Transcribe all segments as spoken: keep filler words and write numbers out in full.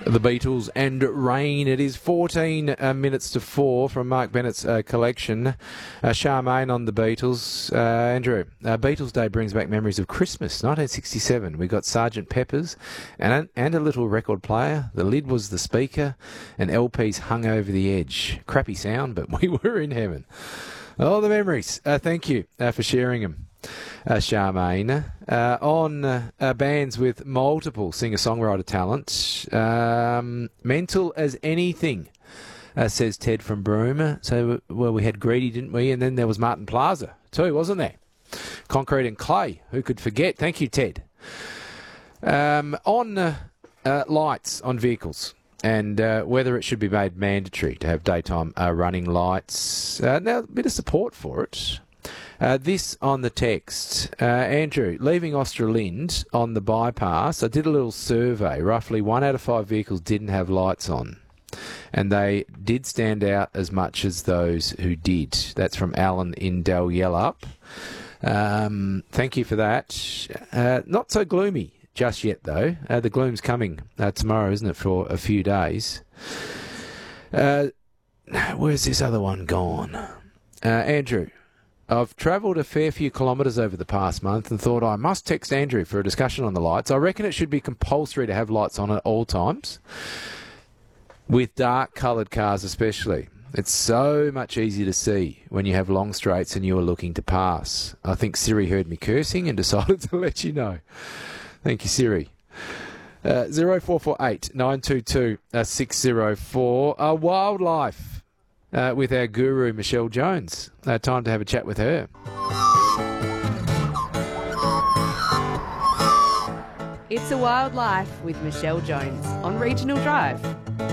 The Beatles and Rain. It is fourteen uh, minutes to four from Mark Bennett's uh, collection. Uh, Charmaine on the Beatles. Uh, Andrew, uh, Beatles Day brings back memories of Christmas, nineteen sixty-seven. We got Sergeant Pepper's and, and a little record player. The lid was the speaker and L Ps hung over the edge. Crappy sound, but we were in heaven. Oh, the memories. Uh, thank you uh, for sharing them. Uh, Charmaine, uh, on uh, uh, bands with multiple singer-songwriter talent, um, mental as anything, uh, says Ted from Broome. So, well, we had Greedy, didn't we? And then there was Martin Plaza too, wasn't there? Concrete and Clay, who could forget? Thank you, Ted. Um, on uh, uh, lights on vehicles and uh, whether it should be made mandatory to have daytime uh, running lights. Uh, now, a bit of support for it. Uh, this on the text. Uh, Andrew, leaving Australind on the bypass, I did a little survey. Roughly one out of five vehicles didn't have lights on. And they did stand out as much as those who did. That's from Alan in Dalyellup. Um, thank you for that. Uh, not so gloomy just yet, though. Uh, the gloom's coming uh, tomorrow, isn't it, for a few days. Uh, where's this other one gone? Uh, Andrew. I've travelled a fair few kilometres over the past month and thought I must text Andrew for a discussion on the lights. I reckon it should be compulsory to have lights on at all times, with dark coloured cars especially. It's so much easier to see when you have long straights and you are looking to pass. I think Siri heard me cursing and decided to let you know. Thank you, Siri. Uh, zero four four eight nine two two six zero four. Uh, wildlife. Uh, with our guru, Michelle Jones. Uh, time to have a chat with her. It's a Wild Life with Michelle Jones on Regional Drive.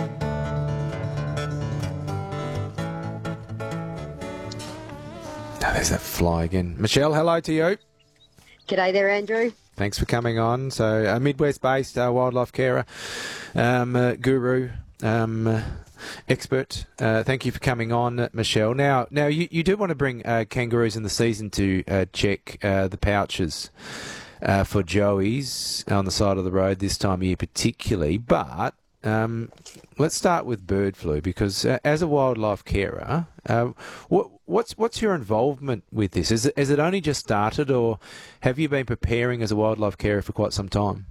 Oh, there's that fly again. Michelle, hello to you. G'day there, Andrew. Thanks for coming on. So, a Midwest-based uh, wildlife carer, um, uh, guru, um, uh, expert. Uh, thank you for coming on, Michelle. Now, now you, you do want to bring uh, kangaroos in the season to uh, check uh, the pouches uh, for joeys on the side of the road this time of year particularly. But um, let's start with bird flu because uh, as a wildlife carer, uh, what, what's what's your involvement with this? Is it, has it only just started, or have you been preparing as a wildlife carer for quite some time?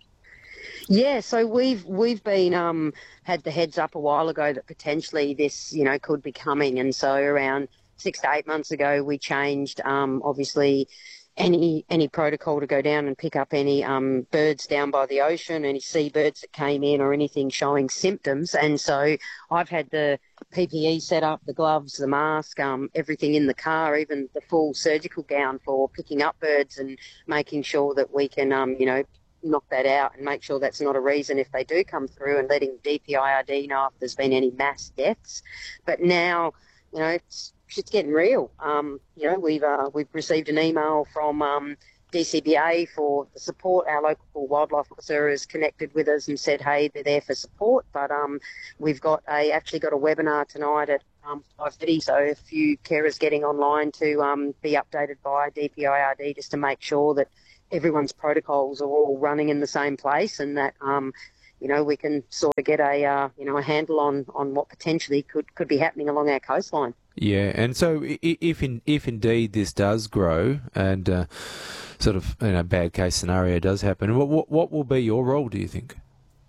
Yeah, so we've we've been um, had the heads up a while ago that potentially this, you know, could be coming, and so around six to eight months ago we changed, um, obviously, any any protocol to go down and pick up any um, birds down by the ocean, any seabirds that came in or anything showing symptoms, and so I've had the P P E set up, the gloves, the mask, um, everything in the car, even the full surgical gown for picking up birds and making sure that we can, um, you know, knock that out and make sure that's not a reason if they do come through, and letting D P I R D know if there's been any mass deaths. But now, you know, it's, it's getting real. Um, you know, we've uh, we've received an email from um, D C B A for the support. Our local wildlife officer has connected with us and said, hey, they're there for support. But um, we've got a actually got a webinar tonight at um, five thirty, so a few carers getting online to um, be updated by D P I R D just to make sure that everyone's protocols are all running in the same place, and that um, you know, we can sort of get a uh, you know a handle on, on what potentially could, could be happening along our coastline. Yeah, and so if in, if indeed this does grow and uh, sort of, you know, bad case scenario does happen, what, what what will be your role, do you think?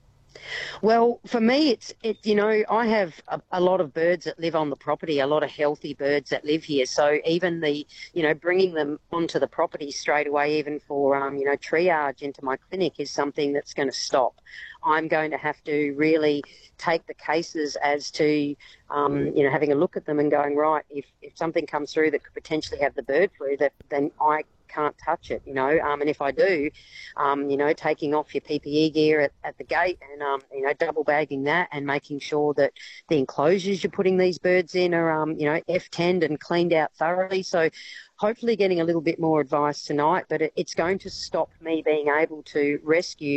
Well, for me, it's, it, you know, I have a, a lot of birds that live on the property, a lot of healthy birds that live here. So even the, you know, bringing them onto the property straight away, even for, um, you know, triage into my clinic is something that's going to stop. I'm going to have to really take the cases as to, um, you know, having a look at them and going, right, if, if something comes through that could potentially have the bird flu, that then I can't touch it, you know, um, and if I do, um, you know, taking off your P P E gear at, at the gate and, um, you know, double bagging that and making sure that the enclosures you're putting these birds in are, um, you know, F ten'd and cleaned out thoroughly. So hopefully getting a little bit more advice tonight, but it, it's going to stop me being able to rescue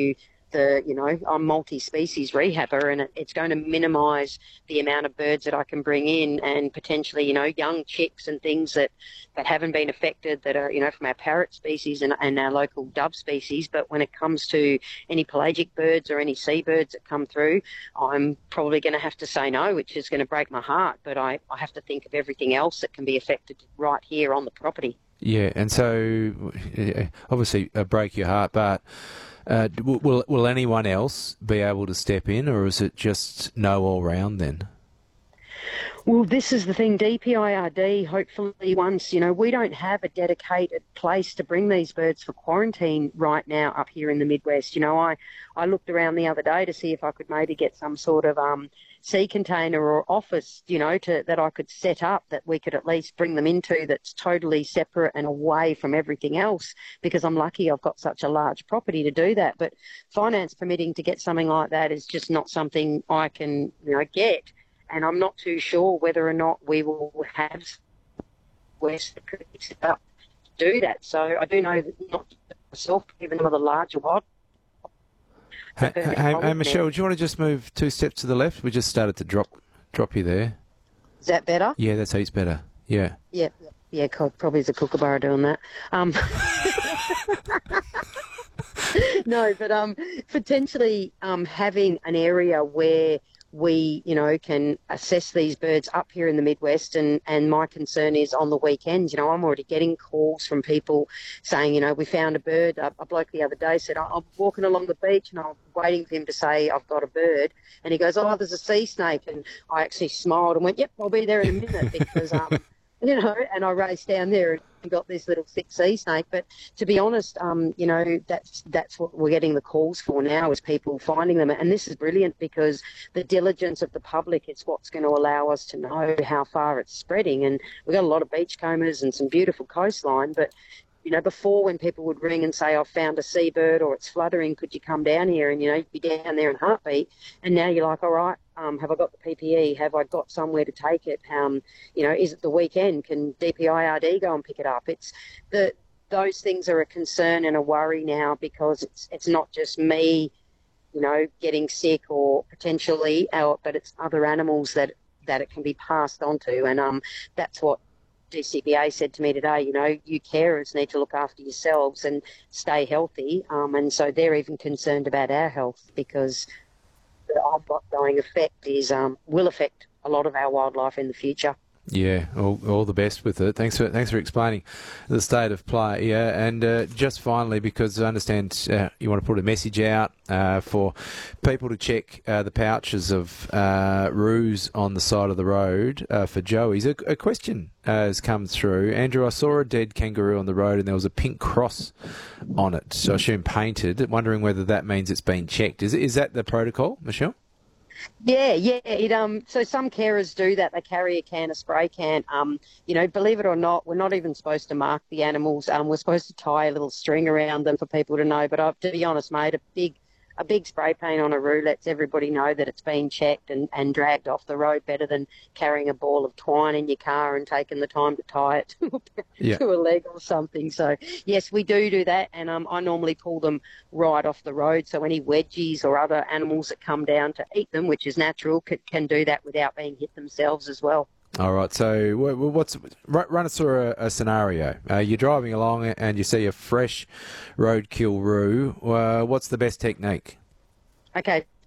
the, you know, I'm multi-species rehabber, and it, it's going to minimise the amount of birds that I can bring in, and potentially, you know, young chicks and things that, that haven't been affected, that are, you know, from our parrot species and, and our local dove species. But when it comes to any pelagic birds or any seabirds that come through, I'm probably going to have to say no, which is going to break my heart. But I, I have to think of everything else that can be affected right here on the property. Yeah, and so obviously uh, break your heart, but uh, will will anyone else be able to step in, or is it just no all round then? Well, this is the thing, D P I R D, hopefully once, you know, we don't have a dedicated place to bring these birds for quarantine right now up here in the Midwest. You know, I, I looked around the other day to see if I could maybe get some sort of um, sea container or office, you know, to, that I could set up that we could at least bring them into, that's totally separate and away from everything else, because I'm lucky I've got such a large property to do that. But finance permitting to get something like that is just not something I can, you know, get. And I'm not too sure whether or not we will have West set up to do that. So I do know that not myself, even some of the larger wild. Hey, hey, hey, Michelle, do you want to just move two steps to the left? We just started to drop drop you there. Is that better? Yeah, that's heaps better. Yeah. Yeah, yeah, probably is a kookaburra doing that. Um, no, but um, potentially um, having an area where we, you know, can assess these birds up here in the Midwest. And, and my concern is on the weekends, you know, I'm already getting calls from people saying, you know, we found a bird. A, a bloke the other day said, I'm walking along the beach and I'm waiting for him to say, I've got a bird. And he goes, oh, there's a sea snake. And I actually smiled and went, yep, I'll be there in a minute because, um, you know, and I raced down there and got this little thick sea snake. But to be honest, um, you know, that's that's what we're getting the calls for now, is people finding them. And this is brilliant because the diligence of the public is what's going to allow us to know how far it's spreading. And we've got a lot of beachcombers and some beautiful coastline, but you know, before when people would ring and say, I've found a seabird or it's fluttering, could you come down here? And, you know, you'd be down there in a heartbeat. And now you're like, all right, um, have I got the P P E? Have I got somewhere to take it? Um, you know, is it the weekend? Can D P I R D go and pick it up? It's the those things are a concern and a worry now, because it's it's not just me, you know, getting sick or potentially out, but it's other animals that, that it can be passed on to. And um, that's what D C B A said to me today. You know, you carers need to look after yourselves and stay healthy. Um, and so they're even concerned about our health, because the ongoing effect is um, will affect a lot of our wildlife in the future. Yeah, all, all the best with it. Thanks for thanks for explaining the state of play. Yeah, and uh, just finally, because I understand uh, you want to put a message out uh, for people to check uh, the pouches of uh, roos on the side of the road uh, for joeys. A, a question uh, has come through. Andrew, I saw a dead kangaroo on the road and there was a pink cross on it, so I assume painted. Wondering whether that means it's been checked. Is is that the protocol, Michelle? Yeah, yeah. It um. So some carers do that. They carry a can, a spray can. Um, you know, believe it or not, we're not even supposed to mark the animals. Um, we're supposed to tie a little string around them for people to know. But uh, to be honest, mate, a big, a big spray paint on a roo lets everybody know that it's been checked and, and dragged off the road, better than carrying a ball of twine in your car and taking the time to tie it to, yeah. to a leg or something. So yes, we do do that, and um, I normally pull them right off the road. So any wedgies or other animals that come down to eat them, which is natural, can, can do that without being hit themselves as well. All right, so what's run us through a, a scenario. Uh, you're driving along and you see a fresh roadkill roo. Uh, what's the best technique? Okay,